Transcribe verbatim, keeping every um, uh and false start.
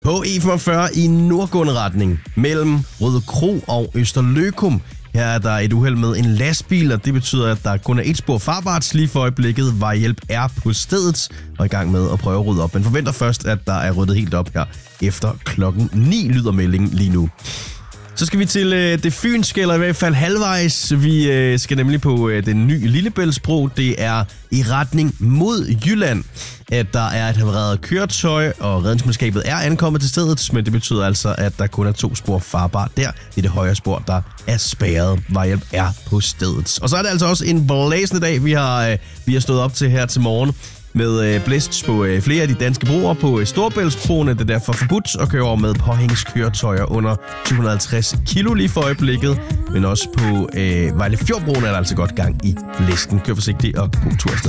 På E femogfyrre i nordgående retning mellem Rødekro og Østerløkum. Her er der et uheld med en lastbil, og det betyder, at der kun er et spor farbart lige for øjeblikket. Vejhjælp er på stedet og i gang med at prøve at rydde op. Men forventer først, at der er ryddet helt op her efter klokken ni, lyder meldingen lige nu. Så skal vi til øh, det fynske, eller i hvert fald halvvejs. Vi øh, skal nemlig på øh, den nye Lillebæltsbro. Det er i retning mod Jylland, at der er et havareret køretøj, og redningsmandskabet er ankommet til stedet, men det betyder altså, at der kun er to spor farbart der. Det er det højre spor, der er spærret. Vejhjælp er på stedet. Og så er det altså også en blæsende dag, vi har, øh, vi har stået op til her til morgen. Med øh, blæst på øh, flere af de danske broer på øh, Storebæltsbroen. Det er derfor forbudt at køre over med påhængskøretøjer under syv hundrede og halvtreds kilo lige for øjeblikket. Men også på øh, Vejlefjordbroen er der altså godt gang i blæsten. Kør forsigtigt og god tur afsted.